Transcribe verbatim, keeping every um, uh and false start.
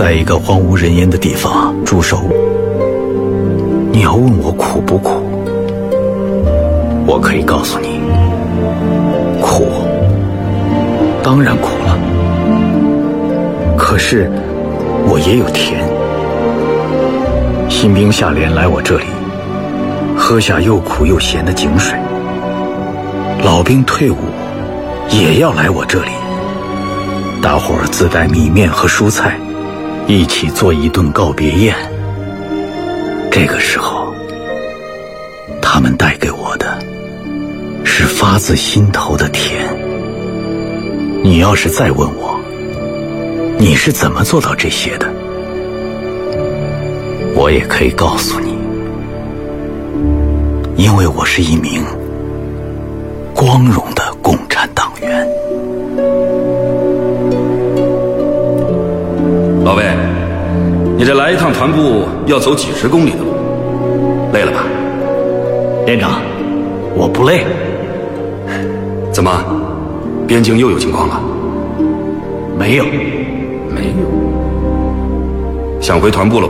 在一个荒无人烟的地方驻守。你要问我苦不苦，我可以告诉你，苦，当然苦了。可是我也有甜。新兵下连来我这里，喝下又苦又咸的井水；老兵退伍，也要来我这里，大伙儿自带米面和蔬菜，一起做一顿告别宴。这个时候，他们带给我的是发自心头的甜。你要是再问我，你是怎么做到这些的，我也可以告诉你，因为我是一名光荣的共产党员。 老魏，你这来一趟团部要走几十公里的路，累了吧？ 连长，我不累。 怎么，边境又有情况了？ 没有。 没有。想回团部了吧？